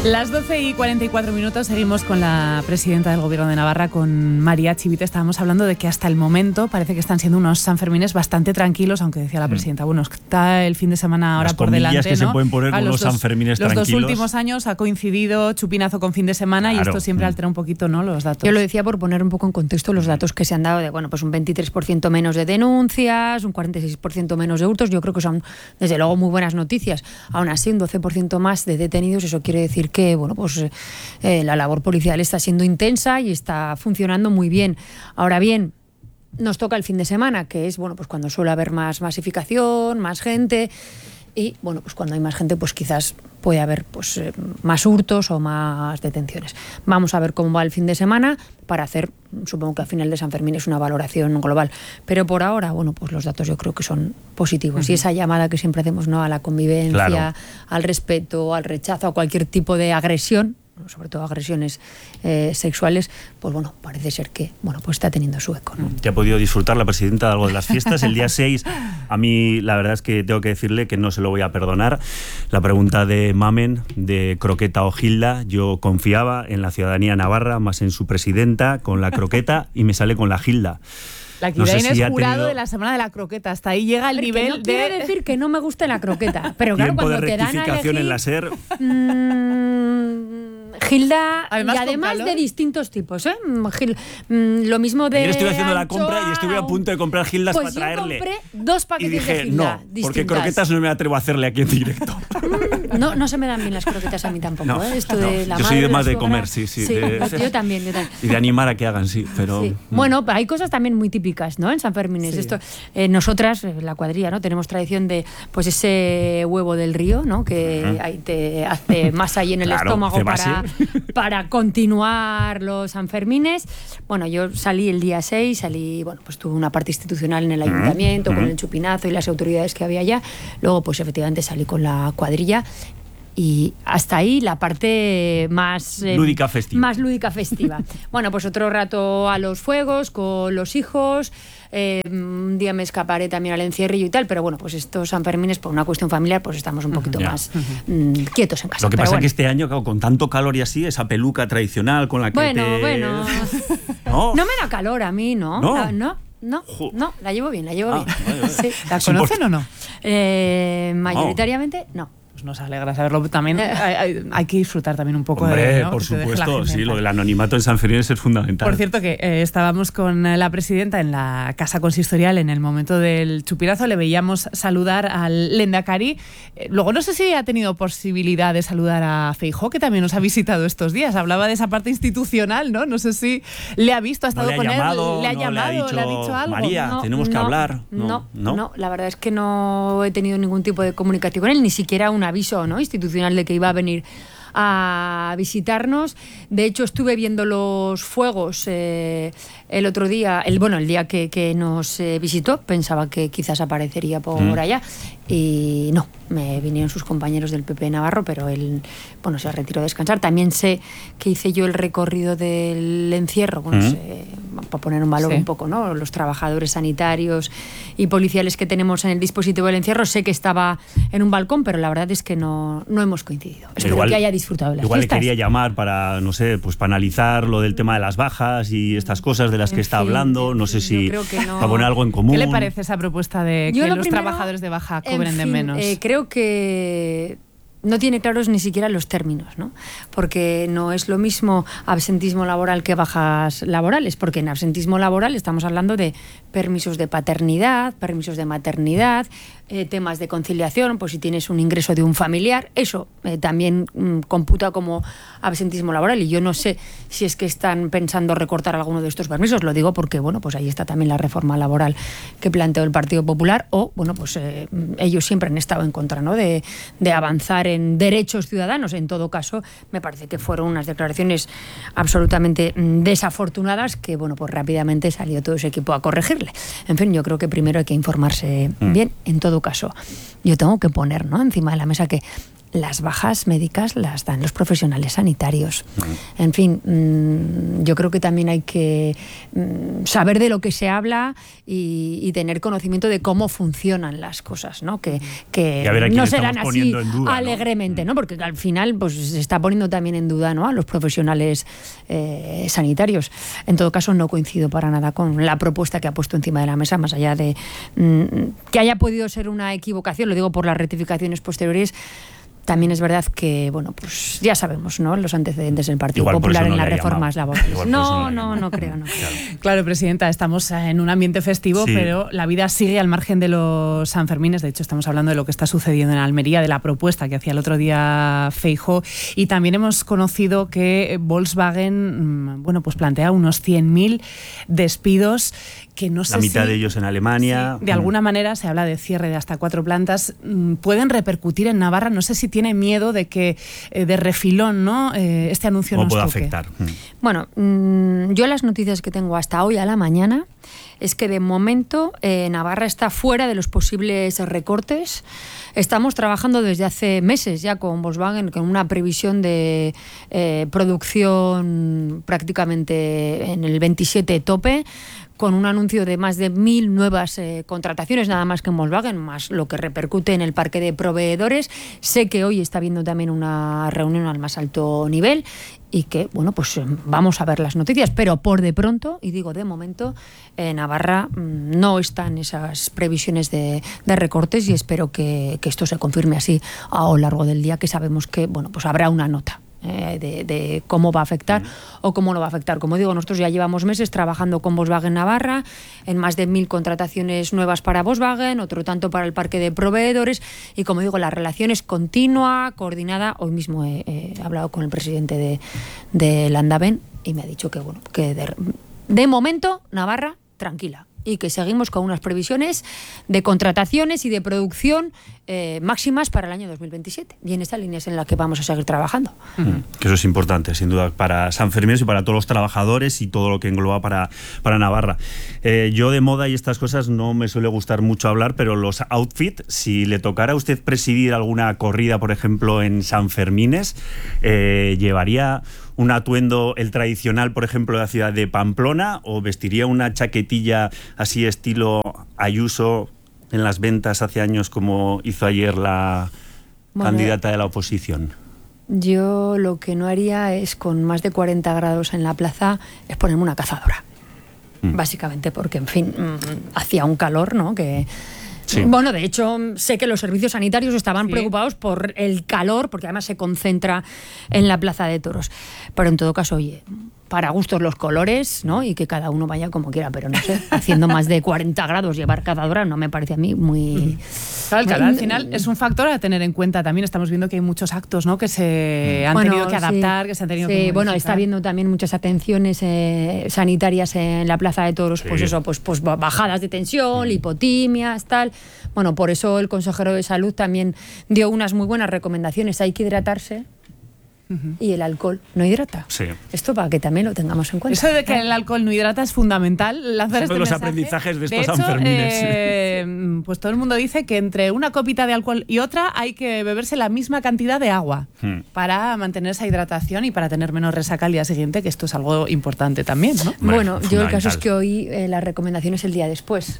Las 12:44, seguimos con la presidenta del Gobierno de Navarra, con María Chivite. Estábamos hablando de que hasta el momento parece que están siendo unos Sanfermines bastante tranquilos, aunque decía la presidenta, bueno, está el fin de semana ahora por delante, que ¿no? se pueden poner con los Sanfermines tranquilos. Los dos últimos años ha coincidido chupinazo con fin de semana, claro, y esto siempre altera un poquito, ¿no?, los datos. Yo lo decía por poner un poco en contexto los datos que se han dado de, bueno, pues un 23% menos de denuncias, un 46% menos de hurtos. Yo creo que son, desde luego, muy buenas noticias. Aún así, un 12% más de detenidos, eso quiere decir que, bueno, pues la labor policial está siendo intensa y está funcionando muy bien. Ahora bien, nos toca el fin de semana, que es, bueno, pues cuando suele haber más masificación, más gente, y, bueno, pues cuando hay más gente, pues quizás puede haber pues más hurtos o más detenciones. Vamos a ver cómo va el fin de semana para hacer, supongo que a final de San Fermín es una valoración global. Pero por ahora, bueno, pues los datos yo creo que son positivos. Y esa llamada que siempre hacemos, ¿no?, a la convivencia, claro, al respeto, al rechazo, a cualquier tipo de agresión, sobre todo agresiones sexuales, pues bueno, parece ser que, bueno, pues está teniendo su eco, ¿no? ¿Ya ha podido disfrutar la presidenta de algo de las fiestas? El día 6, a mí la verdad es que tengo que decirle que no se lo voy a perdonar. La pregunta de Mamen, de croqueta o gilda, yo confiaba en la ciudadanía navarra, más en su presidenta, con la croqueta, y me sale con la gilda. La que Inés es jurado de la semana de la croqueta. Hasta ahí llega el nivel no quiere decir que no me guste la croqueta, pero claro, cuando te dan a elegir, en la SER. Gilda, y además de distintos tipos, ¿eh? Lo mismo de... Ayer estuve haciendo la compra y estuve a punto de comprar gildas, pues para traerle. Yo compré 2 paquetes y dije, de gilda no, distintas. Porque croquetas no me atrevo a hacerle aquí en directo. No se me dan bien las croquetas a mí tampoco, no, ¿eh? Esto no, de la yo madre, soy de más la de suegra, comer, sí. Yo también. Y de animar a que hagan, sí, pero... Sí. Bueno, hay cosas también muy típicas, ¿no?, en San Fermín. Sí. Esto, nosotras, la cuadrilla, ¿no?, tenemos tradición de, pues, ese huevo del río, ¿no?, que ahí te hace más ahí en el estómago para continuar los Sanfermines. Bueno, yo salí el día 6, bueno, pues tuve una parte institucional en el ayuntamiento, con el chupinazo y las autoridades que había allá. Luego, pues efectivamente salí con la cuadrilla. Y hasta ahí la parte más lúdica festiva. Bueno, pues otro rato a los fuegos con los hijos. Un día me escaparé también al encierrillo y tal, pero bueno, pues estos Sanfermines, por una cuestión familiar, pues estamos un poquito más quietos en casa. Lo que pasa es que este año, con tanto calor y así, esa peluca tradicional con la que Bueno. No me da calor a mí, ¿no? No, la llevo bien. Vale. Sí. ¿La conocen o no? Mayoritariamente no. Pues nos alegra saberlo. También hay que disfrutar también un poco. Hombre, ¿no?, por supuesto, sí, lo del anonimato en San Fermín es fundamental. Por cierto, que estábamos con la presidenta en la casa consistorial en el momento del chupinazo, le veíamos saludar al Lehendakari. Luego no sé si ha tenido posibilidad de saludar a Feijóo, que también nos ha visitado estos días. Hablaba de esa parte institucional, ¿no? No sé si le ha visto, ha estado con él, le ha llamado, le ha dicho algo. María, tenemos que hablar. No, la verdad es que no he tenido ningún tipo de comunicación con él, ni siquiera un aviso, ¿no?, institucional de que iba a venir a visitarnos. De hecho, estuve viendo los fuegos el otro día, el día que nos visitó. Pensaba que quizás aparecería por allá y no, me vinieron sus compañeros del PP Navarro, pero él, bueno, se retiró a descansar. También sé que hice yo el recorrido del encierro, para poner un valor un poco, ¿no?, los trabajadores sanitarios y policiales que tenemos en el dispositivo del encierro. Sé que estaba en un balcón, pero la verdad es que no hemos coincidido. Espero que haya disfrutado de las igual fiestas. Le quería llamar para, no sé, pues para analizar lo del tema de las bajas y estas cosas de las que está hablando. No sé si para poner algo en común. ¿Qué le parece esa propuesta de que los trabajadores de baja cobren de menos? Creo que no tiene claros ni siquiera los términos, ¿no? Porque no es lo mismo absentismo laboral que bajas laborales, porque en absentismo laboral estamos hablando de permisos de paternidad, permisos de maternidad, temas de conciliación, pues si tienes un ingreso de un familiar, eso también computa como absentismo laboral. Y yo no sé si es que están pensando recortar alguno de estos permisos. Lo digo porque, bueno, pues ahí está también la reforma laboral que planteó el Partido Popular, o, bueno, pues ellos siempre han estado en contra, ¿no?, de avanzar en derechos ciudadanos. En todo caso, me parece que fueron unas declaraciones absolutamente desafortunadas que, bueno, pues rápidamente salió todo ese equipo a corregirle. En fin, yo creo que primero hay que informarse bien. En todo todo caso, yo tengo que poner, ¿no?, encima de la mesa que las bajas médicas las dan los profesionales sanitarios. En fin, yo creo que también hay que saber de lo que se habla y tener conocimiento de cómo funcionan las cosas, ¿no? Que no se dan así duda, alegremente, ¿no? Porque al final pues, se está poniendo también en duda, ¿no?, a los profesionales sanitarios. En todo caso, no coincido para nada con la propuesta que ha puesto encima de la mesa, más allá de que haya podido ser una equivocación, lo digo por las rectificaciones posteriores. También es verdad que, bueno, pues ya sabemos, ¿no?, los antecedentes del Partido Popular en las reformas laborales. No creo. Claro, Presidenta, estamos en un ambiente festivo, sí, pero la vida sigue al margen de los Sanfermines. De hecho, estamos hablando de lo que está sucediendo en Almería, de la propuesta que hacía el otro día Feijóo. Y también hemos conocido que Volkswagen, bueno, pues plantea unos 100.000 despidos, que no sé la mitad si, de ellos en Alemania. Sí, de alguna manera se habla de cierre de hasta 4 plantas. Pueden repercutir en Navarra. No sé si tiene miedo de que de refilón, ¿no?, este anuncio nos pueda toque. Afectar. Bueno, yo las noticias que tengo hasta hoy a la mañana es que de momento Navarra está fuera de los posibles recortes. Estamos trabajando desde hace meses ya con Volkswagen con una previsión de producción prácticamente en el 27 tope, con un anuncio de más de 1.000 nuevas contrataciones, nada más que en Volkswagen, más lo que repercute en el parque de proveedores. Sé que hoy está habiendo también una reunión al más alto nivel y que, bueno, pues vamos a ver las noticias, pero por de pronto, y digo de momento, Navarra no está en esas previsiones de recortes y espero que esto se confirme así a lo largo del día, que sabemos que, bueno, pues habrá una nota de cómo va a afectar o cómo no va a afectar. Como digo, nosotros ya llevamos meses trabajando con Volkswagen Navarra en más de 1.000 contrataciones nuevas para Volkswagen, otro tanto para el parque de proveedores, y como digo, la relación es continua, coordinada. Hoy mismo he hablado con el presidente de Landaven y me ha dicho que, bueno, que de momento Navarra tranquila, y que seguimos con unas previsiones de contrataciones y de producción máximas para el año 2027. Y en esta línea es en la que vamos a seguir trabajando. Que eso es importante, sin duda, para Sanfermines y para todos los trabajadores y todo lo que engloba para Navarra. Yo de moda y estas cosas no me suele gustar mucho hablar, pero los outfits, si le tocara a usted presidir alguna corrida, por ejemplo, en Sanfermines, ¿llevaría un atuendo, el tradicional, por ejemplo, de la ciudad de Pamplona, o vestiría una chaquetilla así estilo Ayuso en las ventas hace años, como hizo ayer la candidata de la oposición? Yo lo que no haría es, con más de 40 grados en la plaza, es ponerme una cazadora. Básicamente porque, en fin, hacía un calor, ¿no?, que... Sí. Bueno, de hecho, sé que los servicios sanitarios estaban preocupados por el calor, porque además se concentra en la Plaza de Toros. Pero en todo caso, oye, para gustos los colores, ¿no?, y que cada uno vaya como quiera, pero no sé, haciendo más de 40 grados llevar cazadora no me parece a mí muy... Claro, el calor al final es un factor a tener en cuenta también. Estamos viendo que hay muchos actos, ¿no?, que se han tenido que adaptar, que se han tenido que modificar. Bueno, está habiendo también muchas atenciones sanitarias en la Plaza de Toros, pues eso, pues bajadas de tensión, lipotimias, tal. Bueno, por eso el consejero de Salud también dio unas muy buenas recomendaciones. Hay que hidratarse. Y el alcohol no hidrata. Sí. Esto para que también lo tengamos en cuenta. Eso de que el alcohol no hidrata es fundamental. Lanzar este los mensaje. Aprendizajes de estos hecho, Sanfermines. pues todo el mundo dice que entre una copita de alcohol y otra hay que beberse la misma cantidad de agua para mantener esa hidratación y para tener menos resaca al día siguiente, que esto es algo importante también, ¿no? Bueno, yo el caso es que hoy la recomendación es el día después.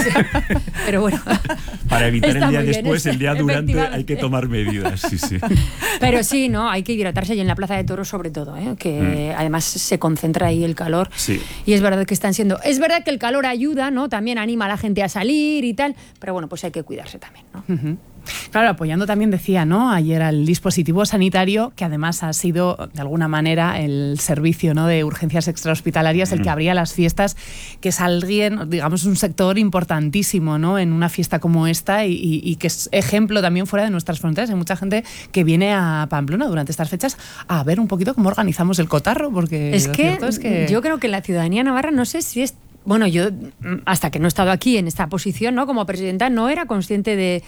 Pero bueno. Para evitar el día después, el día durante hay que tomar medidas. Sí. Pero sí, ¿no? Hay que hidratarse, y en la Plaza de Toros sobre todo, que además se concentra ahí el calor. Sí. Y es verdad que están siendo... Es verdad que el calor ayuda, ¿no? También anima a la gente a salir y tal, pero bueno, pues hay que cuidarse también, ¿no? Claro, apoyando también, decía, ¿no?, ayer al dispositivo sanitario, que además ha sido de alguna manera el servicio, ¿no?, de urgencias extrahospitalarias el que abría las fiestas, que es alguien, digamos, un sector importantísimo, ¿no?, en una fiesta como esta y que es ejemplo también fuera de nuestras fronteras. Hay mucha gente que viene a Pamplona durante estas fechas a ver un poquito cómo organizamos el cotarro, porque es que yo creo que la ciudadanía navarra, no sé si es... Bueno, yo hasta que no he estado aquí en esta posición, ¿no?, como presidenta, no era consciente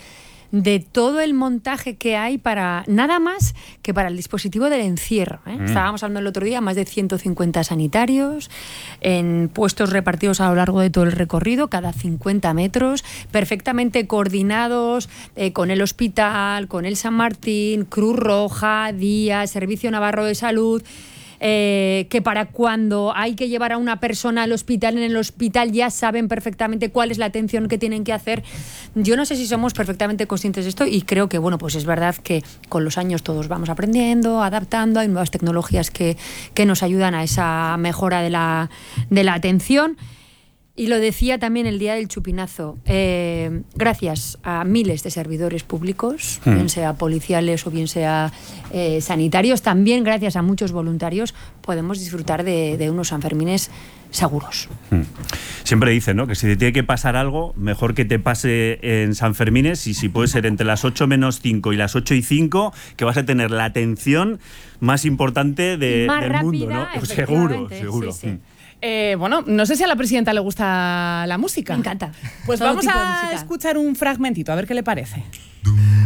de todo el montaje que hay para nada más que para el dispositivo del encierro. Estábamos hablando el otro día, más de 150 sanitarios en puestos repartidos a lo largo de todo el recorrido, cada 50 metros, perfectamente coordinados con el hospital, con el San Martín, Cruz Roja, Día, Servicio Navarro de Salud. Que para cuando hay que llevar a una persona al hospital, en el hospital ya saben perfectamente cuál es la atención que tienen que hacer. Yo no sé si somos perfectamente conscientes de esto y creo que, bueno, pues es verdad que con los años todos vamos aprendiendo, adaptando, hay nuevas tecnologías que nos ayudan a esa mejora de la atención. Y lo decía también el día del chupinazo, gracias a miles de servidores públicos, bien sea policiales o bien sea sanitarios, también gracias a muchos voluntarios podemos disfrutar de unos Sanfermines seguros. Siempre dicen, ¿no?, que si te tiene que pasar algo, mejor que te pase en Sanfermines, y si puede ser entre las 8 menos 5 y las 8 y 5, que vas a tener la atención más importante del rápida, mundo, ¿no? Seguro. Sí. Bueno, no sé si a la presidenta le gusta la música. Me encanta. Pues Todo vamos tipo de a música. escuchar un fragmentito, a ver qué le parece.